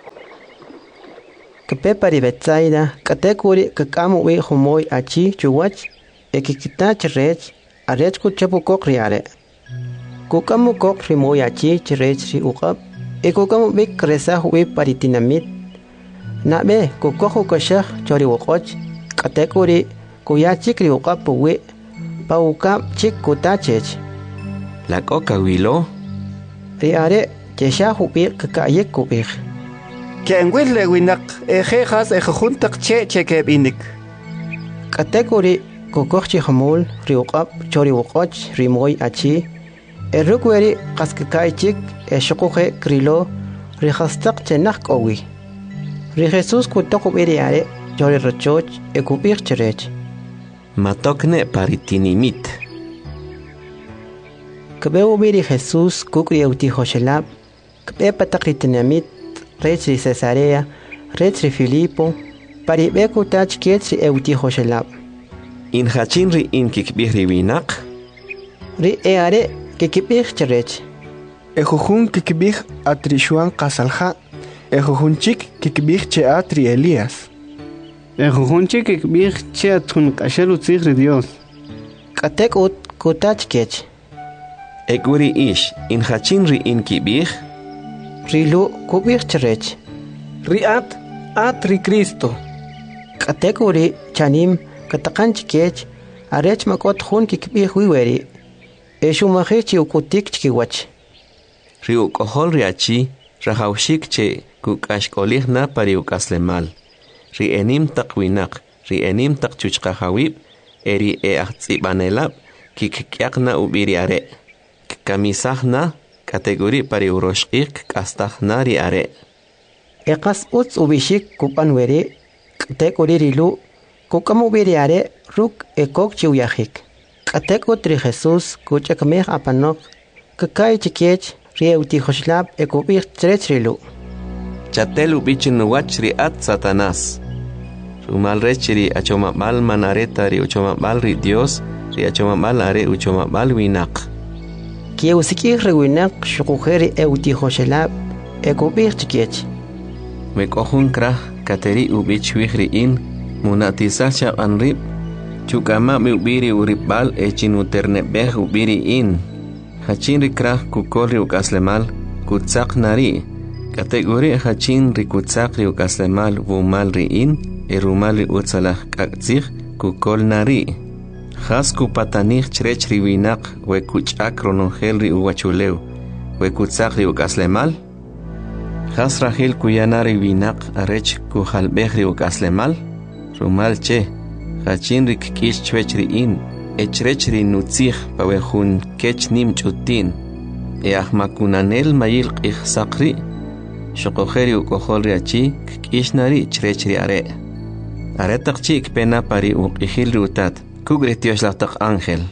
Kepepari Betsaida, katekuri kakamu we humoy achi chuwach, ekikita chirech, arech kuchapu kokriare. Kukamu kokri moy achi chirech ri ukap, ekukamu bik kresa huwe paritinamit. Nabe kukohu kashah chori wokoch, katekuri kuyachik ri ukap puwe, pa ukap chik kutachech. La coca wilo. Riare, chesha hubik kakayek kubik. Kenwil le winak ejejas ejuntak che binik. Katekuri kokochi hamul riuqap chori wokoch rimoy achi erukweri qaskakaichik eshuquje krilo rihastaq chenaq qowi ri Jesus kutoqu beriare chori rochoch ekupir cherech matokne paritinimit kabeu beri Jesus kukri euti hoshelab kbe pataqritinamit Retri Cesarea, Retri Filipo, Paribeku tach ketri euti hoshelab. In hachinri in kikbihri winak? Ri eare kikibih cherech. Ejujun kikbih atrishuan qasalha. Ejujunchik kikbih che atri Elías. Ejujunchik kikbih che atun qashelu tzigri Dios. Katek ut kutach kech. Eguri ish in hachinri in kibih? Rilu kubih cherech. Riat atri Cristo. Katekuri chanim katakanch kech arech makot hun kikbih wiweri. Eshumahichi ukutik chkiwach. Riu kohol riachi rahaushik che kukashkolih na pariukaslemal. Ri enim takwinak, ri enim takchuchkahawib, eri achtzibanelab, kikkyakna ubiriare. Kamisahna kategori pariuroshik kastahna riare. Ekas uts ubishik kupanweri, kategori rilu, kukamu biriare ruk ekok chiwyahik. Katekut ri Jesus kuchakmeh apanok, kakay chikech rieuti hoshlab ekubir trechrilu. Chatel ubichin nuwach riat Satanás. Rumal rechiri achomabal manareta ri uchomabal ri Dios, ri achomabal are uchomabal winak. Kieusikih rewinak shukujeri euti hoshlab ekubir chikech. Mekohun krah kateri ubich wihri in, munatisach anrib, chukama mi ubiri uribal echinuternebeh ubiri in. Hachin rikrah kukol riukaslemal, kutsak nari. Kategori hachin rikutsak riukaslemal vumal ri in, erumal riutsalah kaktzih kukol nari. Has kupatanich chrech riwinak wekuchak ronongel riuwachuleu, wekutsak riukaslemal. Has rahil kuyana riwinak arech kuhalbeh riukaslemal, rumal che. Hachin rikkish chwech in, echrechri nutzih pawehun kech nim chutin, ahmakunanel mayil qihsaqri, shokoheri ukohol riachi, kishnari chrechri are. Aretak chik pena pari uqihil rutat, kugretios latak ángel.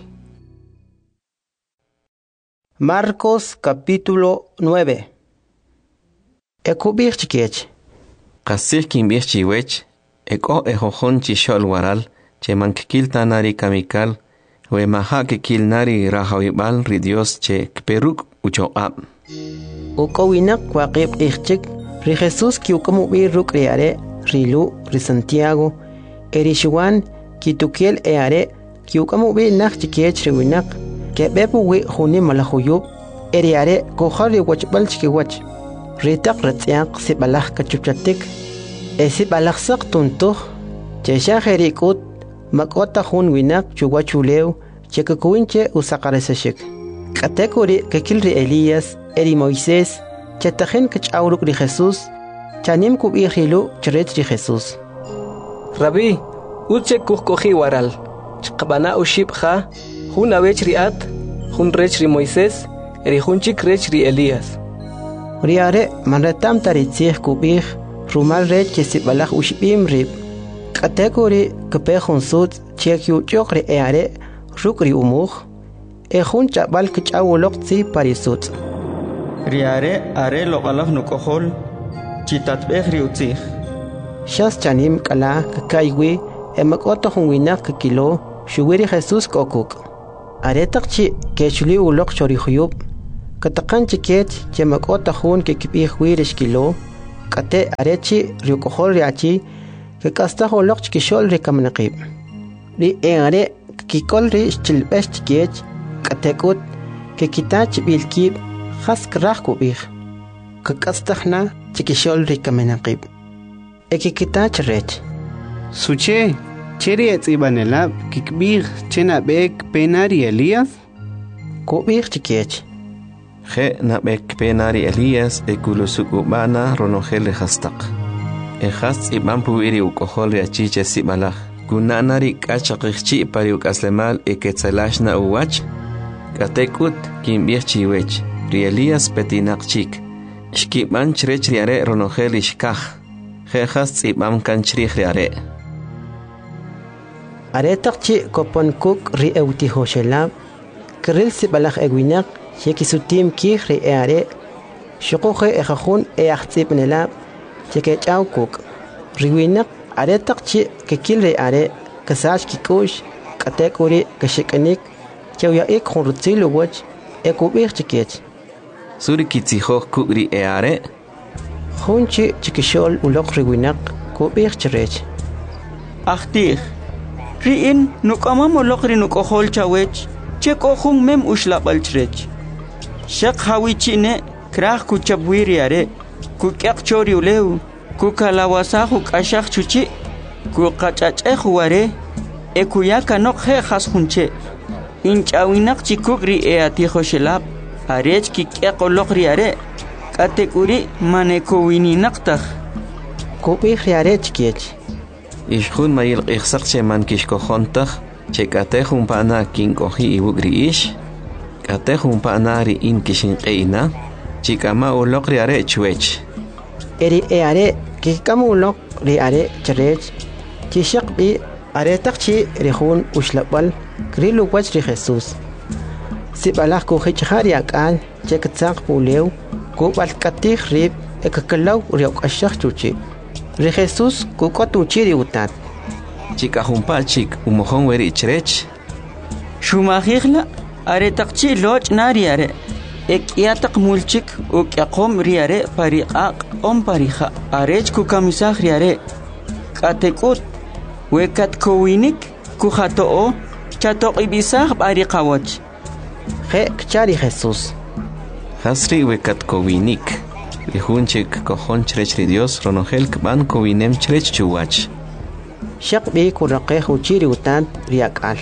Marcos capítulo 9. Ekubir chikech. Qasih kimbih chiwech, eko ejojon chishol waral, che mankikil tanari kamikal, we maha kikil nari rahawibal ri Dios che kperuk uchoab. Ukowinak waqib ichchik, ri Jesus kiukamu biruk riare, rilu, ri Santiago, erishuan, kitukiel eare, kiukamu bi nak chikech riwinak, kebepu wi huni malahuyub, eriare kohari wachbal chikiwach, ritak ratziak sibalah kachupchatik, esibalah sak tuntuh, chesha herikut, makota hun winak chuwachulew chekakuinche usaqaresashik katekuri kekilri Elías eri Moisés chatajen kachawruk ri Jesús chanim kubihilu chret ri Jesús Rabbi uche kuhkohi waral chqabana ushibha hun awech riat hun rech ri Moisés eri hunchik rech ri Elías riare manretam taritzih kubih rumal rech chesibalach ushibim rib kategori kapehun sud chekyu chokre eare rukri umuj ehun chabal kchawolok tsi parisut riare are loqalaf nukohol chitatbeh riutzih shas chanim kala kakaywi emakoto hun winak kilo shuwiri Jesús kokuk aretaqchi kechuli uloq chorihuyub kataqanchi kech chemakota jun ke kipih wirish kilo kate arechi ryukohol riachi ke kasta holoq kishol rikamnaqib ri are kikol ri chilbest kech katekut ke kitach bilkib khask rah kubih ke kastahna chikishol rikamnaqib eki kitach rech suche cheri etzibanelab kikbih chena bek penari Elías kubih chikech je nabek penari Elías ekulusukubana ronogel hastaq ehas iban puiri ukohol riachiche sibalaj kunanari kachaqchi pari ukaslemal eketsalashna uwach katekut kimbih chiwech ri Elías petinaqchik shkiban chrech riare ronogel ishkaj jejas ibam kanchri riare aretaqchi kopon kuk ri euti hoshelab kril sibalaj ewinak Shekisutim kih ri are shuquhe ejajun eachtzibnelab chekechaw kuk riwinak aretaqchi kekil ri are kasach kikush katekuri kashikanik chawyaik khurutzilu wach ekubih chikech suri kitzihoj kuk ri are junchi chikishol uloq riwinak kubih chirech achtih riin nukamam uloq ri nukohol chawech chekohun mem ushlabal chirech Shak hawichine krah kuchabwiri are kukyak chori uleu kukalawasahu kashak chuchi kukachachehu ware ekuyaka nok he khashunche inchawinak chikugri atiho shelab arech kikyak olokri are katekuri manekowini naqtah kubih are chikech ishkhun mayil qixsaqche man kishkohontah chekatehun pana kinkohi iwugri ish Katehun panari in kishinqeina chikama uloq ri are chwech eri are kikama uloq ri are chrech chishaqbi are taqchi rihun ushlabal krilu wach ri Jesús sibalaj ko hichari akal chektzaq pulew ko balkatih rib ekakalaw ri oqashaq chuchi ri Jesús ko kotuchi ri utat chikahumpa chik umohon weri chrech shumajigla are taqchi loch nariare ekyataq mulchik ukyaqom riare pariqaq om parija arech ku kamisaj riare katekut wekat kowinik ku khatoo chatoq ibisaj pariqawach je kchari Jesús hasri wekat kowinik rihunchik kohon chrech ri Dios ronogel kban kowinem chrech chuwach shaqbi kuraqe huchiri utan riakal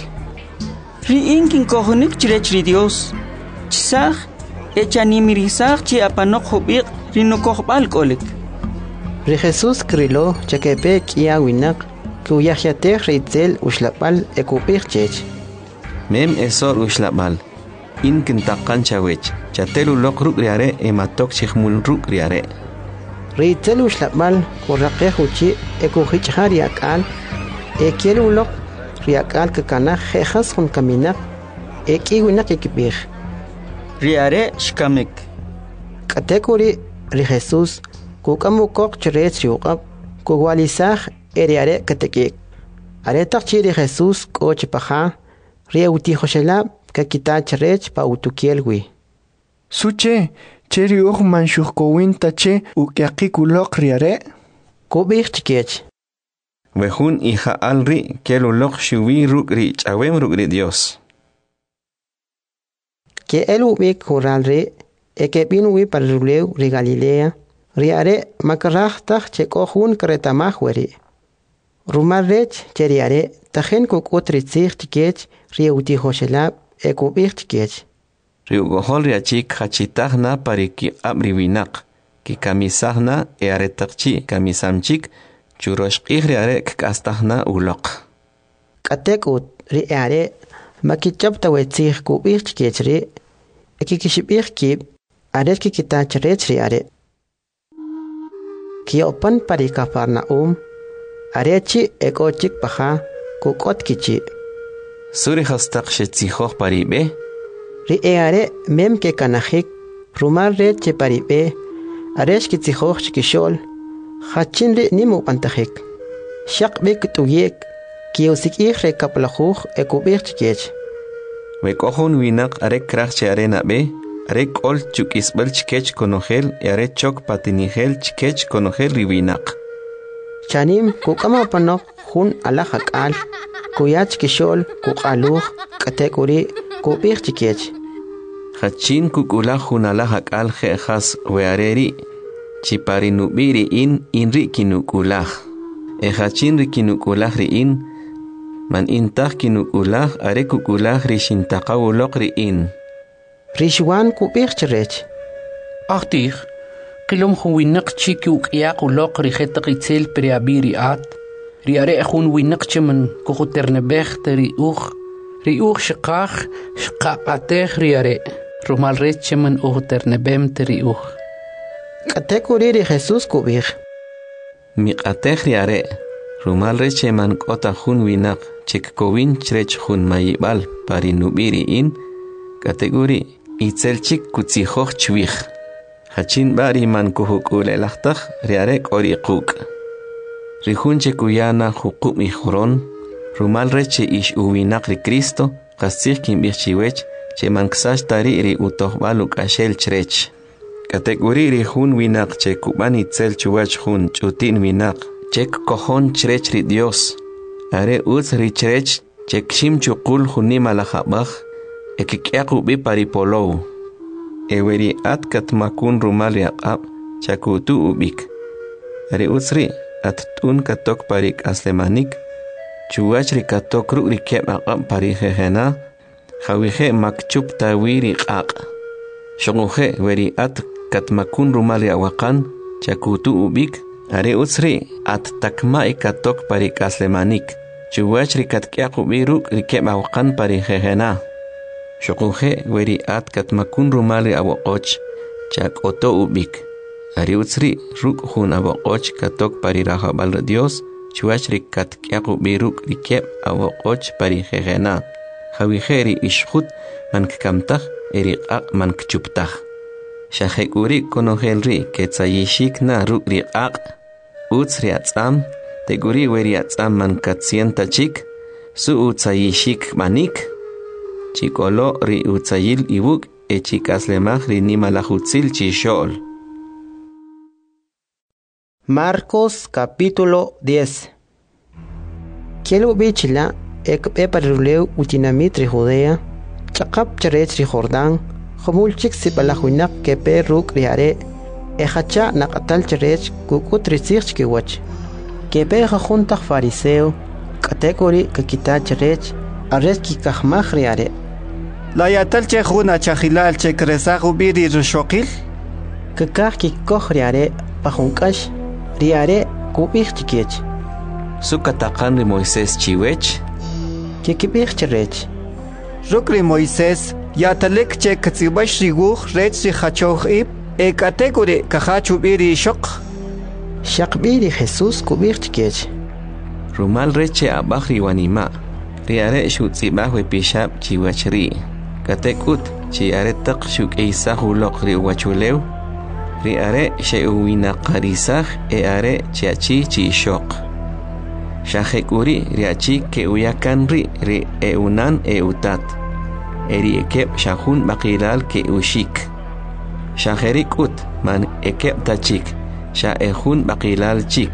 Riin kin kohonik chrech ri Dios chisaj echanimirisaj chi apanok hubiq rinukohbal kolik ri Jesús krilo chakepe kia winak kuyahyatej ritzel ushlabal ekupih chech mem esor ushlabal in kintaqan chawech chatelu loqruk riare ematok chihmul ruk riare ritzel ushlabal kuraqe huchi ekuhichari akal ekielu loq riakal kakana jejas hun kaminak ekiwinak ekipih riare shkamek katekuri ri Jesús kukamukok chrech riuqab kuwalisaj eriare katekik aretaqchi ri Jesús kochpaja rieuti hoshelab kakita chrech pa utukielwi suche cheri uj manshukowin tache ukyaqikuloq riare kubih chikech Wehun hija alri que lo loch shuwi rugri chawem rugri Dios. Que el ubik huralri ekepinwi paruleu ri Galilea riare makarachtaj chekohun kretamahweri. Rumarrech cheriare tajen kukutri tzich chikech rieuti hoshelab ekubich chikech. Riugohol riachik hachitahna pariki abriwinak ki kamisahna earetakchi kamisamchik Churosh riare kastahna uloq. Katekut riare makichapta wetzih kubich chikechri ekikishibich kib aret kikitach rech riare. Kiopan parikafarnaum arechi ekochik paja kukot kichi. Suri hastaq shetzihoh paribe riare mem ke kanajik rumar reche paribe aresh kitzihoh chikishol Hachinri nimu pantajik. Shaq bek tuyek kiusikih rekaplajuj ekubih chikech. Wekohun winak are krach arena be, are kol chukisbel chikech konogel, are chok patinigel chikech konogel riwinak. Chanim kukama panok hun alajak al, kuyach kishol kukaluj katekuri kubih chikech. Hachin kukula hun alajak al jejas weareri, chiparinubiri inri kinukulah. Hachin rikinukulah riin, man intah kinukulah are kukulah rishintaqawulok riin. Rishwan kubih chirech. Achtig, qilom winak chiki uqyaq ulok rijetaq itzel preabiri at, riare hun winak cheman kuquternebej riuq shiqaj shqaqatej riare, rumal ret cheman uquternebem riuq. Katekuri ri Jesus kubih. Miqatej riare, rumal ret cheman kota hun winak chek kowin chrech hun mayibal parinubiri in, kategori itzel chik kutzijoj chwij. Hachin bari man kuhukule lachtaj riare kori kuk. Rihunche kuyana hukuk mijuron, rumal reche ish uwinak ri Cristo, kasih kimbichiwech, che man ksash tari ri utohbaluk ashel chrech. Kategori rihun winak che kuban itzel chuwach hun chutin winak, chek kohon chrech ri Dios. Are uz ri chrech, chek shim chukul hunim alajabaj, ekikyaku bi paripolou. Eweri at katmakun rumal yaqab chakutu ubik. Ari usri at tun katok parik aslemanik. Chuach ri katok ru ri keb aqab parik hehena. Hawihe makchup tawiri qaq. Shonguhe weri at katmakun rumal yaqakan chakutu ubik. Ari usri at takma katok parik aslemanik. Chuach ri katkyaku biruk ri keb aqan parik hehena. Shokuhe weri at katmakun rumali abokoch chak oto ubik. Ari utsri ruk hun abokoch katok pari rahabal Dios chuachri katkyaku biruk rikep abokoch pari jejena. Hawiheri ishhut man kkamtah eri qaq man kchuptah. Shahekuri konohelri ketzayishik na ruk ri qaq. Utsri atzam teguri weri atzam man katsienta chik su utzayishik manik. Chikolo ri utzayil ibuk e chikaslemaj ri nimalajutzil chishol. Marcos capítulo 10. Kielu bichila ekpe paruleu utinamit ri Judea, chaqap charech ri Jordán, jomulchik sipalajuinak kepe ruk riare, ejacha naqatal charech kukut rizich kiwach. Kepe jajuntaj fariseo, kategori kakita charech, arres kikajmaj riare. La yatal che juna chajilal che kresagu biri rushokil? Kakaj kikoj riare pajunkash riare kubij chikech. Sukatakan ri Moisés chiwech? Kikibij chirech. Rukri Moisés yatalek che katsibash riguj rech ri hachoj ib e kategori kajachu biri shok. Shak biri Jesús kubij chikech. Rumal reche abaj riwanima. Riare shutzibaj we pishab chiwachri. Katekut chi are taq shuk eisahu loq ri wachulew. Ri are sheuwina qarisaj e are chiachi chi shok. Shahekuri riachi ke uyakan ri eunan eutat. Eri ekep shahun bakilal ke ushik. Shaherikut man ekep tachik. Shahehun bakilal chik.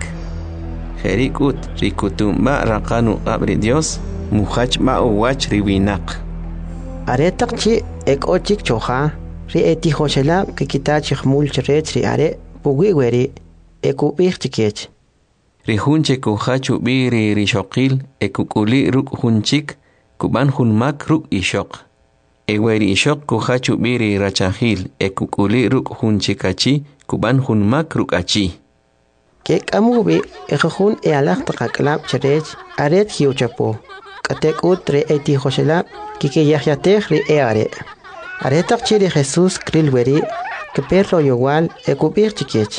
Herikut rikutumba rakanu abri Dios. Muhach ma uwach riwinak. Aretak chi ek ochik choja, ri eti hoshela que kitach mul chret ri are, pugiweri, ekubich chikech. Ri hunche kuhachu biri ri shokil, ekukuli ruk hunchik, kuban hunmak ruk ishok. Eweri ishok kuhachu biri rachahil, ekukuli ruk hunchikachi, kuban hunmak ruk achi. Kek amubi, ekahun e alak takaklap chret, aret hiuchapo. Katek utre eti hoshela, kike yahyatech ri eare. Aretak chiri Jesús krilweri, que perro igual ekubir chikech.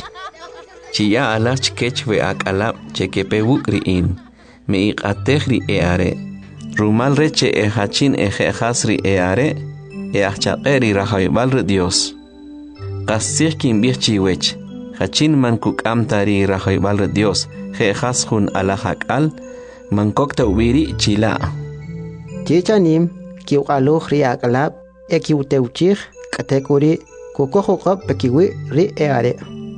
Chia alach chikech we akalap chekepe wukri in, me iqatech ri eare. Rumal reche e hachin e jejas ri eare, e achaqeri rahaybal ri Dios. Qasih kimbir chiwech, hachin man kukam tari rahaybal ri Dios, jejas hun alahakal, mankokta ubiri chila. Chichanim kiuqaluj ri akalab ekiuteuchij katekuri kukojuqab pekiwi ri eare.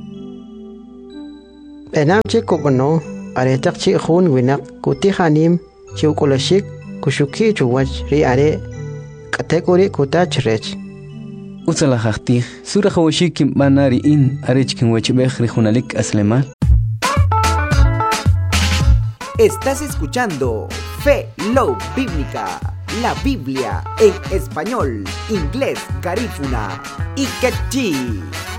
Enamche kokono aretakchi jun winak kutihanim chiukolashik kushuki chuwach ri are katekuri kutachrech. Utsala jaqtij sura hawashik banari in arechkin wachibej ri junalik aslemal. Estás escuchando Fe Love Bíblica, la Biblia en español, inglés, garífuna y quechí.